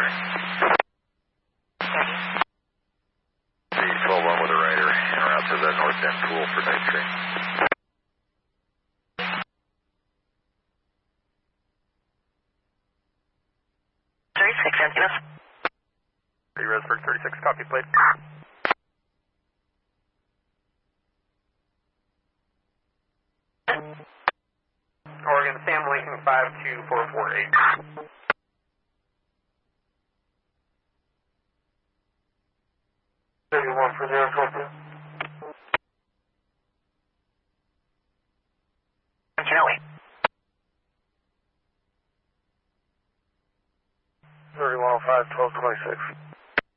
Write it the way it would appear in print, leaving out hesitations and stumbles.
C12-1 with a rider, en route to the north end pool for night train. Resburg 36, copy, plate. Oregon, Sam Lincoln 52448. 31 for 012. Antonelli. 3105 1226.